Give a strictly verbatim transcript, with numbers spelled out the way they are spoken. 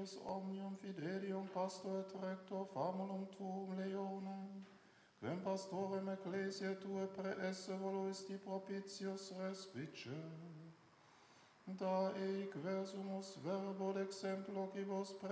Eius omnium fidelium pastor et rector famulum tuum leonem, quem pastorem ecclesiae tue preesse voluisti propitius respice, da eic versumus verbo d'exemplo quibus